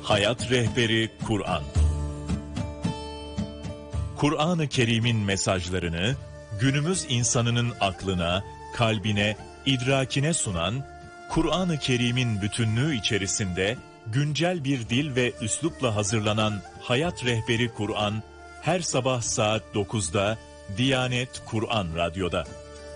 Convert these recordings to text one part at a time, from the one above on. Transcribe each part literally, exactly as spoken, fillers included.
Hayat Rehberi Kur'an. Kur'an-ı Kerim'in mesajlarını günümüz insanının aklına, kalbine, idrakine sunan, Kur'an-ı Kerim'in bütünlüğü içerisinde güncel bir dil ve üslupla hazırlanan Hayat Rehberi Kur'an, her sabah saat dokuzda Diyanet Kur'an Radyo'da.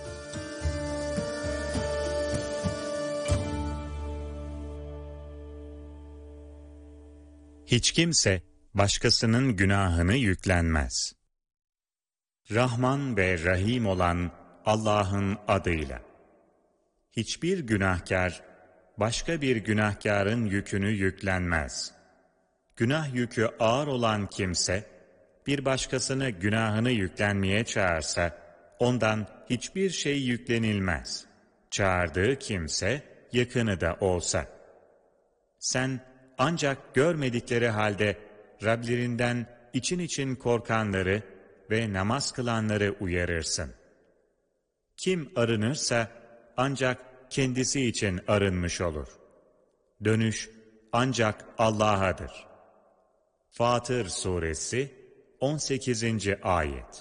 Hiç kimse başkasının günahını yüklenmez. Rahman ve Rahim olan Allah'ın adıyla. Hiçbir günahkar başka bir günahkarın yükünü yüklenmez. Günah yükü ağır olan kimse bir başkasını günahını yüklenmeye çağırsa ondan hiçbir şey yüklenilmez. Çağırdığı kimse yakını da olsa. Sen ancak görmedikleri halde Rablerinden için için korkanları ve namaz kılanları uyarırsın. Kim arınırsa ancak kendisi için arınmış olur. Dönüş ancak Allah'adır. Fatır Suresi on sekizinci Ayet.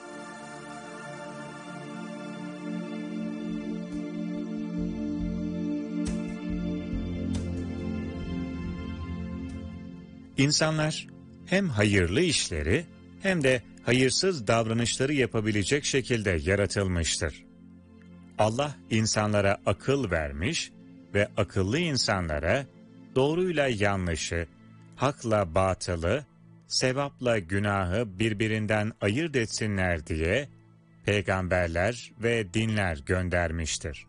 İnsanlar hem hayırlı işleri hem de hayırsız davranışları yapabilecek şekilde yaratılmıştır. Allah insanlara akıl vermiş ve akıllı insanlara doğruyla yanlışı, hakla batılı, sevapla günahı birbirinden ayırt etsinler diye peygamberler ve dinler göndermiştir.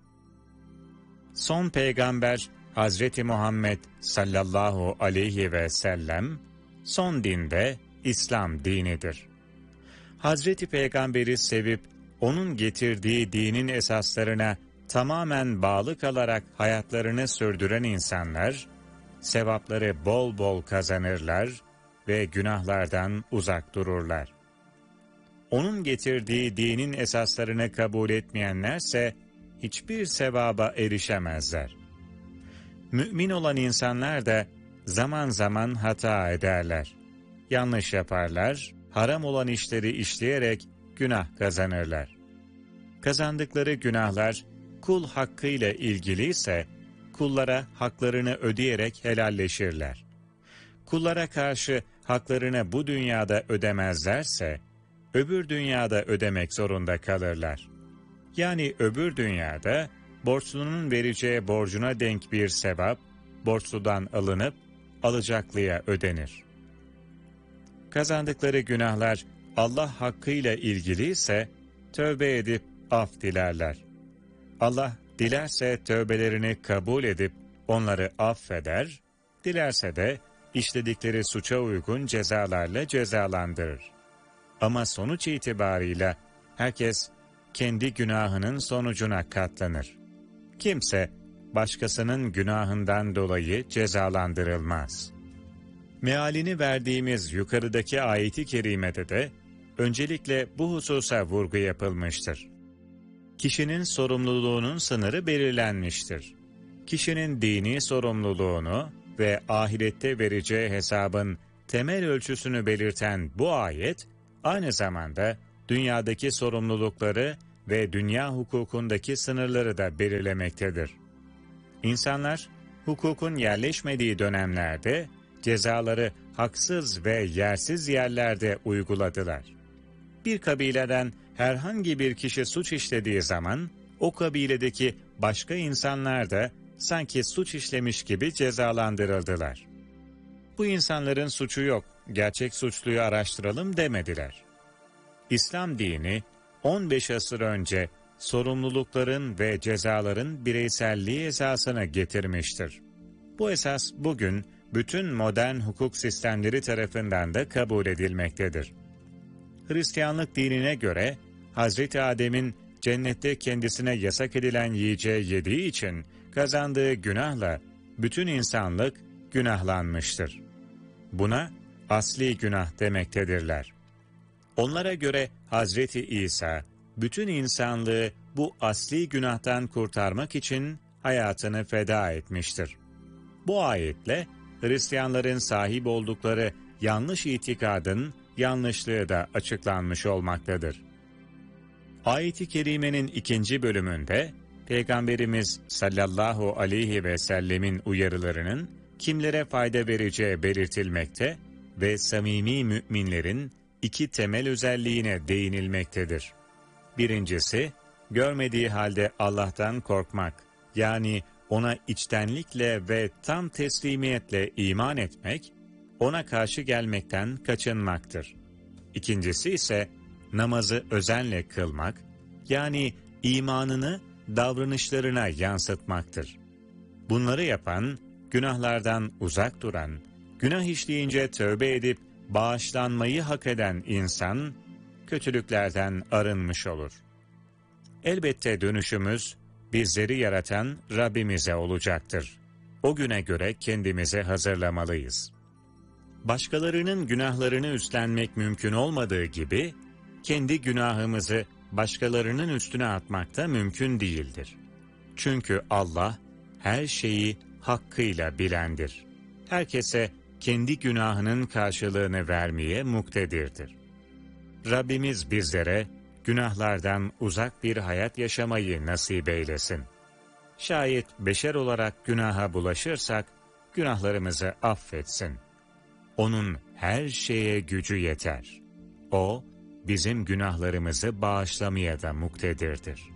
Son peygamber Hazreti Muhammed sallallahu aleyhi ve sellem, son dinde İslam dinidir. Hazreti Peygamberi sevip onun getirdiği dinin esaslarına tamamen bağlı kalarak hayatlarını sürdüren insanlar, sevapları bol bol kazanırlar ve günahlardan uzak dururlar. Onun getirdiği dinin esaslarını kabul etmeyenlerse hiçbir sevaba erişemezler. Mümin olan insanlar da zaman zaman hata ederler. Yanlış yaparlar, haram olan işleri işleyerek günah kazanırlar. Kazandıkları günahlar kul hakkıyla ilgiliyse kullara haklarını ödeyerek helalleşirler. Kullara karşı haklarını bu dünyada ödemezlerse öbür dünyada ödemek zorunda kalırlar. Yani öbür dünyada borçlunun vereceği borcuna denk bir sevap, borçludan alınıp alacaklıya ödenir. Kazandıkları günahlar Allah hakkıyla ilgili ise tövbe edip af dilerler. Allah dilerse tövbelerini kabul edip onları affeder, dilerse de işledikleri suça uygun cezalarla cezalandırır. Ama sonuç itibarıyla herkes kendi günahının sonucuna katlanır. Kimse başkasının günahından dolayı cezalandırılmaz. Mealini verdiğimiz yukarıdaki ayeti kerimede de öncelikle bu hususa vurgu yapılmıştır. Kişinin sorumluluğunun sınırı belirlenmiştir. Kişinin dini sorumluluğunu ve ahirette vereceği hesabın temel ölçüsünü belirten bu ayet, aynı zamanda dünyadaki sorumlulukları ve dünya hukukundaki sınırları da belirlemektedir. İnsanlar, hukukun yerleşmediği dönemlerde cezaları haksız ve yersiz yerlerde uyguladılar. Bir kabileden herhangi bir kişi suç işlediği zaman, o kabiledeki başka insanlar da sanki suç işlemiş gibi cezalandırıldılar. Bu insanların suçu yok, gerçek suçluyu araştıralım demediler. İslam dini, on beş asır önce sorumlulukların ve cezaların bireyselliği esasını getirmiştir. Bu esas bugün bütün modern hukuk sistemleri tarafından da kabul edilmektedir. Hristiyanlık dinine göre Hazreti Adem'in cennette kendisine yasak edilen yiyeceği yediği için kazandığı günahla bütün insanlık günahlanmıştır. Buna asli günah demektedirler. Onlara göre Hazreti İsa bütün insanlığı bu asli günahtan kurtarmak için hayatını feda etmiştir. Bu ayetle Hristiyanların sahip oldukları yanlış itikadın yanlışlığı da açıklanmış olmaktadır. Ayet-i Kerime'nin ikinci bölümünde Peygamberimiz sallallahu aleyhi ve sellemin uyarılarının kimlere fayda vereceği belirtilmekte ve samimi müminlerin iki temel özelliğine değinilmektedir. Birincisi, görmediği halde Allah'tan korkmak, yani ona içtenlikle ve tam teslimiyetle iman etmek, ona karşı gelmekten kaçınmaktır. İkincisi ise namazı özenle kılmak, yani imanını davranışlarına yansıtmaktır. Bunları yapan, günahlardan uzak duran, günah işleyince tövbe edip bağışlanmayı hak eden insan, kötülüklerden arınmış olur. Elbette dönüşümüz, bizleri yaratan Rabbimize olacaktır. O güne göre kendimizi hazırlamalıyız. Başkalarının günahlarını üstlenmek mümkün olmadığı gibi, kendi günahımızı başkalarının üstüne atmak da mümkün değildir. Çünkü Allah her şeyi hakkıyla bilendir. Herkese kendi günahının karşılığını vermeye muktedirdir. Rabbimiz bizlere günahlardan uzak bir hayat yaşamayı nasip eylesin. Şayet beşer olarak günaha bulaşırsak, günahlarımızı affetsin. Onun her şeye gücü yeter. O, bizim günahlarımızı bağışlamaya da muktedirdir.